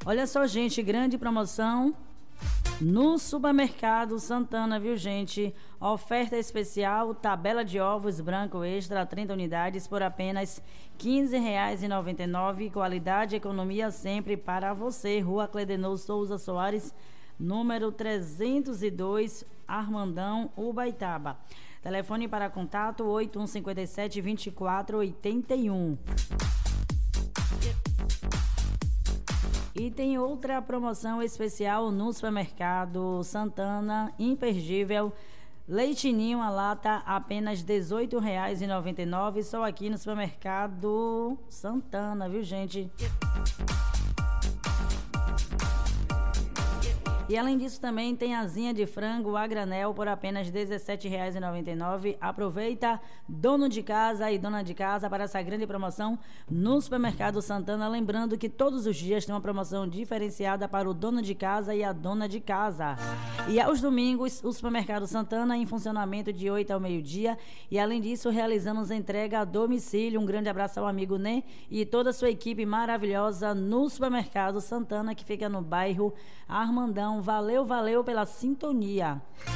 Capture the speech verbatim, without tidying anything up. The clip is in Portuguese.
Olha só, gente, grande promoção no Supermercado Santana, viu, gente? Oferta especial, tabela de ovos branco extra, trinta unidades por apenas quinze reais e noventa e nove centavos. Qualidade e economia sempre para você. Rua Cledenor Souza Soares, número trezentos e dois, Armandão, Ubaitaba. Telefone para contato oito um cinco sete, dois quatro oito um. E tem outra promoção especial no Supermercado Santana, imperdível. Leite Ninho, a lata, apenas dezoito reais e noventa e nove centavos, só aqui no Supermercado Santana, viu, gente? E além disso também tem asinha de frango a granel por apenas dezessete reais e noventa e nove centavos. Aproveita, dono de casa e dona de casa, para essa grande promoção no Supermercado Santana. Lembrando que todos os dias tem uma promoção diferenciada para o dono de casa e a dona de casa. E aos domingos, o Supermercado Santana em funcionamento de oito ao meio-dia. E além disso, realizamos entrega a domicílio. Um grande abraço ao amigo Nê e toda a sua equipe maravilhosa no Supermercado Santana, que fica no bairro Armandão. Valeu, valeu pela sintonia.